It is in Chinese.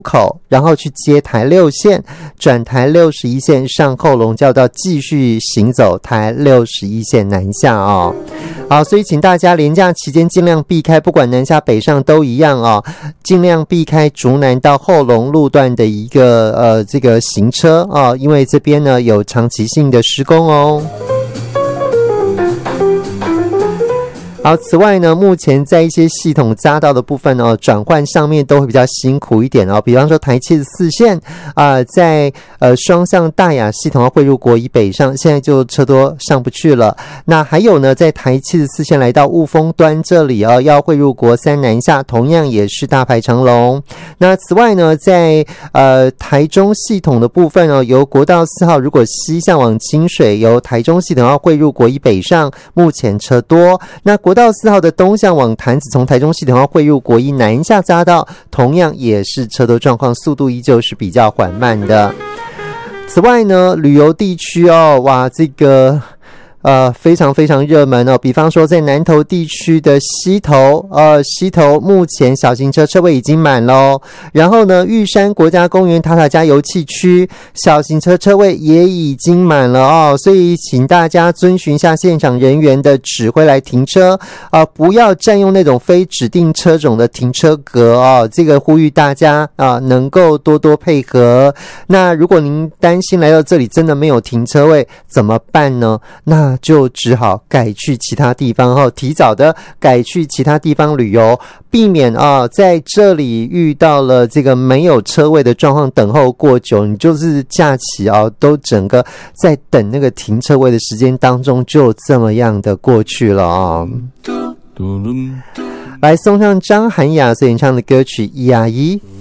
口，然后去接台6线，转台61线上后龙交道，继续行走台61线南下哦。好，所以请大家连假期间尽量避开，不管南下北上都一样哦，尽量避开竹南到后龙路段的一个这个行车哦，因为这边呢有长期性的施工哦。好，此外呢，目前在一些系统匝道的部分哦，转换上面都会比较辛苦一点哦。比方说台74线在双向大雅系统要汇入国一北上，现在就车多上不去了。那还有呢，在台74线来到雾峰端这里哦，要汇入国三南下，同样也是大排长龙。那此外呢，在台中系统的部分哦，由国道4号如果西向往清水，由台中系统要汇入国一北上，目前车多。那国道4号的东向往潭子，从台中系统要汇入国一南下匝道，同样也是车多状况，速度依旧是比较缓慢的。此外呢，旅游地区哦，哇，这个非常非常热门哦，比方说在南投地区的溪头目前小型车车位已经满了哦。然后呢，玉山国家公园塔塔加油气区小型车车位也已经满了哦，所以请大家遵循一下现场人员的指挥来停车不要占用那种非指定车种的停车格哦，这个呼吁大家能够多多配合。那如果您担心来到这里真的没有停车位怎么办呢？那就只好改去其他地方提早的改去其他地方旅游，避免在这里遇到了这个没有车位的状况，等候过久，你就是假期都整个在等那个停车位的时间当中就这么样的过去了来送上张涵雅所演唱的歌曲《一啊一》。